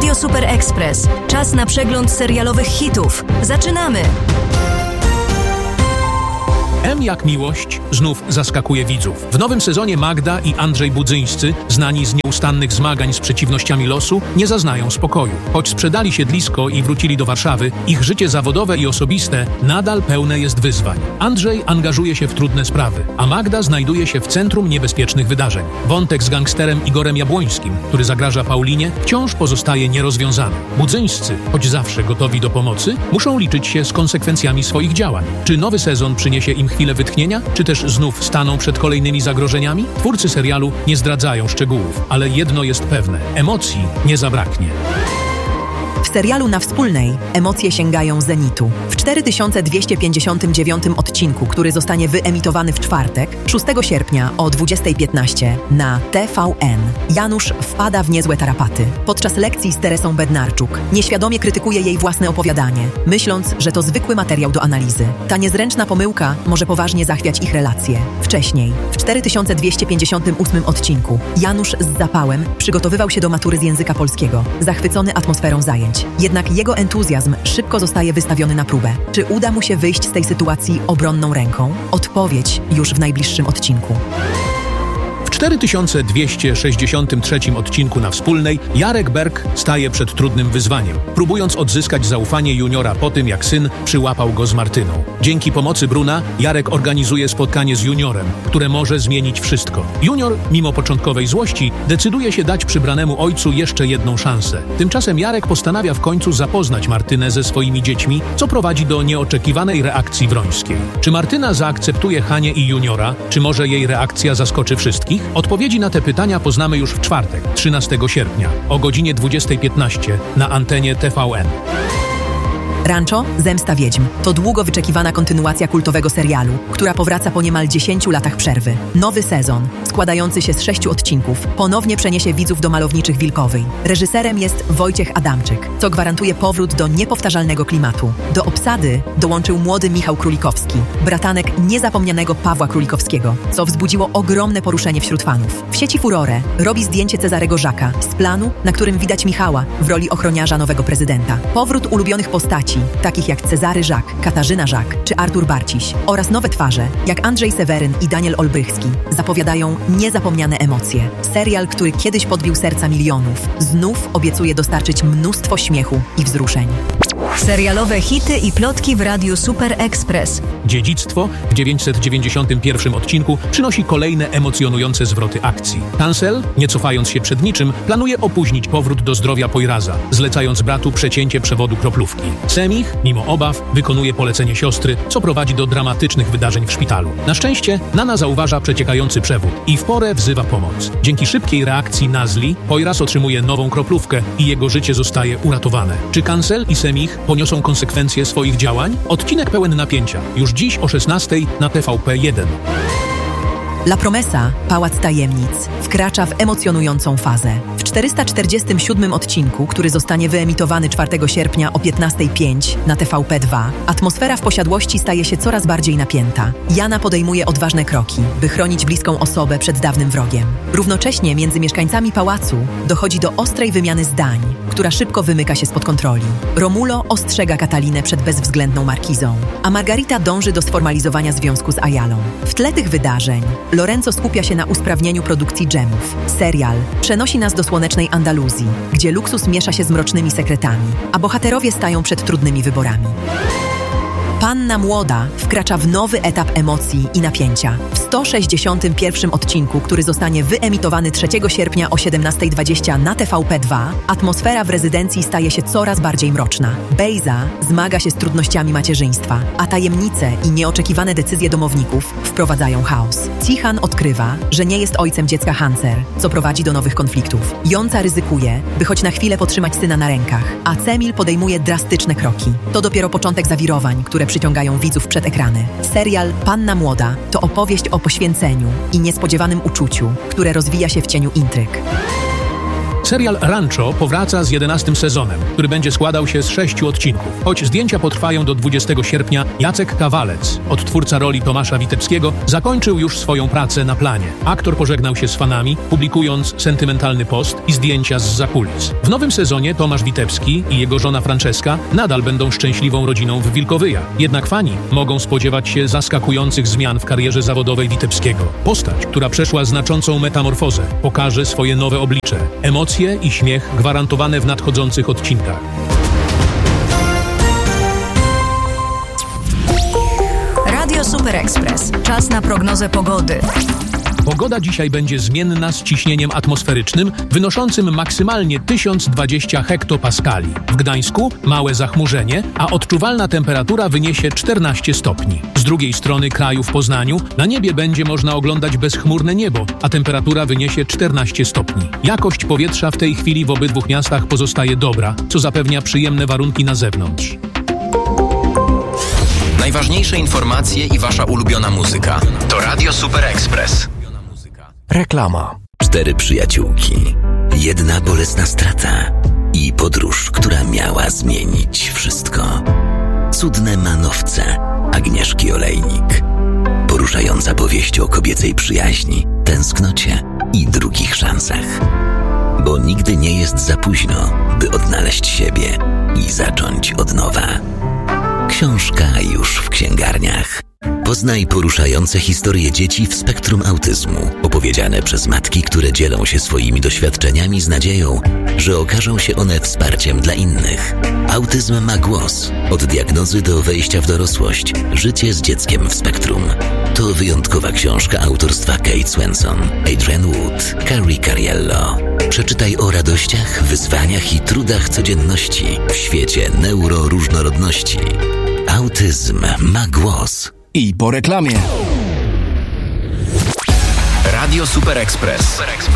Radio Super Express. Czas na przegląd serialowych hitów. Zaczynamy! M jak miłość znów zaskakuje widzów. W nowym sezonie Magda i Andrzej Budzyńscy, znani z nieustannych zmagań z przeciwnościami losu, nie zaznają spokoju. Choć sprzedali siedlisko i wrócili do Warszawy, ich życie zawodowe i osobiste nadal pełne jest wyzwań. Andrzej angażuje się w trudne sprawy, a Magda znajduje się w centrum niebezpiecznych wydarzeń. Wątek z gangsterem Igorem Jabłońskim, który zagraża Paulinie, wciąż pozostaje nierozwiązany. Budzyńscy, choć zawsze gotowi do pomocy, muszą liczyć się z konsekwencjami swoich działań. Czy nowy sezon przyniesie im chwilę wytchnienia, czy też znów staną przed kolejnymi zagrożeniami? Twórcy serialu nie zdradzają szczegółów, ale jedno jest pewne: emocji nie zabraknie. W serialu Na Wspólnej emocje sięgają zenitu. W 4259 odcinku, który zostanie wyemitowany w czwartek, 6 sierpnia o 20:15 na TVN, Janusz wpada w niezłe tarapaty. Podczas lekcji z Teresą Bednarczuk nieświadomie krytykuje jej własne opowiadanie, myśląc, że to zwykły materiał do analizy. Ta niezręczna pomyłka może poważnie zachwiać ich relacje. Wcześniej, w 4258 odcinku, Janusz z zapałem przygotowywał się do matury z języka polskiego, zachwycony atmosferą zajęć. Jednak jego entuzjazm szybko zostaje wystawiony na próbę. Czy uda mu się wyjść z tej sytuacji obronną ręką? Odpowiedź już w najbliższym odcinku. W 4263 odcinku Na Wspólnej Jarek Berg staje przed trudnym wyzwaniem, próbując odzyskać zaufanie juniora po tym, jak syn przyłapał go z Martyną. Dzięki pomocy Bruna Jarek organizuje spotkanie z juniorem, które może zmienić wszystko. Junior, mimo początkowej złości, decyduje się dać przybranemu ojcu jeszcze jedną szansę. Tymczasem Jarek postanawia w końcu zapoznać Martynę ze swoimi dziećmi, co prowadzi do nieoczekiwanej reakcji Wrońskiej. Czy Martyna zaakceptuje Hanię i juniora, czy może jej reakcja zaskoczy wszystkich? Odpowiedzi na te pytania poznamy już w czwartek, 13 sierpnia, o godzinie 20:15 na antenie TVN. Rancho – Zemsta Wiedźm to długo wyczekiwana kontynuacja kultowego serialu, która powraca po niemal 10 latach przerwy. Nowy sezon, składający się z 6 odcinków, ponownie przeniesie widzów do malowniczych Wilkowej. Reżyserem jest Wojciech Adamczyk, co gwarantuje powrót do niepowtarzalnego klimatu. Do obsady dołączył młody Michał Królikowski, bratanek niezapomnianego Pawła Królikowskiego, co wzbudziło ogromne poruszenie wśród fanów. W sieci furorę robi zdjęcie Cezarego Żaka z planu, na którym widać Michała w roli ochroniarza nowego prezydenta. Powrót ulubionych postaci, takich jak Cezary Żak, Katarzyna Żak czy Artur Barciś, oraz nowe twarze, jak Andrzej Seweryn i Daniel Olbrychski, zapowiadają niezapomniane emocje. Serial, który kiedyś podbił serca milionów, znów obiecuje dostarczyć mnóstwo śmiechu i wzruszeń. Serialowe hity i plotki w Radiu Super Express. Dziedzictwo w 991 odcinku przynosi kolejne emocjonujące zwroty akcji. Tansel, nie cofając się przed niczym, planuje opóźnić powrót do zdrowia Poiraza, zlecając bratu przecięcie przewodu kroplówki. Semich, mimo obaw, wykonuje polecenie siostry, co prowadzi do dramatycznych wydarzeń w szpitalu. Na szczęście Nana zauważa przeciekający przewód i w porę wzywa pomoc. Dzięki szybkiej reakcji Nazli, Poiraz otrzymuje nową kroplówkę i jego życie zostaje uratowane. Czy Cancel i Semich poniosą konsekwencje swoich działań? Odcinek pełen napięcia. Już dziś o 16:00 na TVP1. La Promesa, Pałac Tajemnic, wkracza w emocjonującą fazę. W 447 odcinku, który zostanie wyemitowany 4 sierpnia o 15:05 na TVP2, atmosfera w posiadłości staje się coraz bardziej napięta. Jana podejmuje odważne kroki, by chronić bliską osobę przed dawnym wrogiem. Równocześnie między mieszkańcami pałacu dochodzi do ostrej wymiany zdań, która szybko wymyka się spod kontroli. Romulo ostrzega Katalinę przed bezwzględną markizą, a Margarita dąży do sformalizowania związku z Ayalą. W tle tych wydarzeń Lorenzo skupia się na usprawnieniu produkcji dżemów. Serial przenosi nas do słonecznej Andaluzji, gdzie luksus miesza się z mrocznymi sekretami, a bohaterowie stają przed trudnymi wyborami. Panna Młoda wkracza w nowy etap emocji i napięcia. W 161 odcinku, który zostanie wyemitowany 3 sierpnia o 17:20 na TVP2, atmosfera w rezydencji staje się coraz bardziej mroczna. Bejza zmaga się z trudnościami macierzyństwa, a tajemnice i nieoczekiwane decyzje domowników wprowadzają chaos. Cihan odkrywa, że nie jest ojcem dziecka Hancer, co prowadzi do nowych konfliktów. Jąca ryzykuje, by choć na chwilę podtrzymać syna na rękach, a Cemil podejmuje drastyczne kroki. To dopiero początek zawirowań, które przyciągają widzów przed ekrany. Serial Panna Młoda to opowieść o poświęceniu i niespodziewanym uczuciu, które rozwija się w cieniu intryg. Serial Rancho powraca z 11. sezonem, który będzie składał się z 6 odcinków. Choć zdjęcia potrwają do 20 sierpnia, Jacek Kawalec, odtwórca roli Tomasza Witebskiego, zakończył już swoją pracę na planie. Aktor pożegnał się z fanami, publikując sentymentalny post i zdjęcia z zakulis. W nowym sezonie Tomasz Witebski i jego żona Franceska nadal będą szczęśliwą rodziną w Wilkowyjach. Jednak fani mogą spodziewać się zaskakujących zmian w karierze zawodowej Witebskiego. Postać, która przeszła znaczącą metamorfozę, pokaże swoje nowe oblicze. Emocje i śmiech gwarantowane w nadchodzących odcinkach. Radio Super Express. Czas na prognozę pogody. Pogoda dzisiaj będzie zmienna z ciśnieniem atmosferycznym wynoszącym maksymalnie 1020 hektopaskali. W Gdańsku małe zachmurzenie, a odczuwalna temperatura wyniesie 14 stopni. Z drugiej strony kraju w Poznaniu na niebie będzie można oglądać bezchmurne niebo, a temperatura wyniesie 14 stopni. Jakość powietrza w tej chwili w obydwu miastach pozostaje dobra, co zapewnia przyjemne warunki na zewnątrz. Najważniejsze informacje i wasza ulubiona muzyka to Radio Super Express. Reklama. 4 przyjaciółki, 1 bolesna strata i podróż, która miała zmienić wszystko. Cudne manowce Agnieszki Olejnik. Poruszająca powieść o kobiecej przyjaźni, tęsknocie i drugich szansach. Bo nigdy nie jest za późno, by odnaleźć siebie i zacząć od nowa. Książka już w księgarniach. Poznaj poruszające historie dzieci w spektrum autyzmu, opowiedziane przez matki, które dzielą się swoimi doświadczeniami z nadzieją, że okażą się one wsparciem dla innych. Autyzm ma głos. Od diagnozy do wejścia w dorosłość. Życie z dzieckiem w spektrum. To wyjątkowa książka autorstwa Kate Swenson, Adrian Wood, Carrie Cariello. Przeczytaj o radościach, wyzwaniach i trudach codzienności w świecie neuroróżnorodności. Autyzm ma głos. I po reklamie. Radio Super Express.